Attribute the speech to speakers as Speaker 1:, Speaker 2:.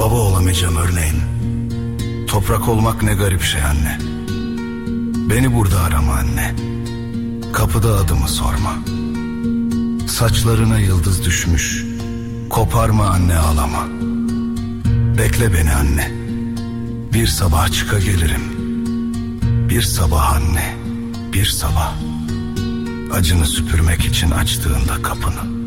Speaker 1: Baba olamayacağım örneğin. Toprak olmak ne garip şey anne. Beni burada arama anne. Kapıda adımı sorma. Saçlarına yıldız düşmüş. Koparma anne, ağlama. Bekle beni anne. Bir sabah çıka gelirim. Bir sabah anne, bir sabah. Acını süpürmek için açtığında kapını.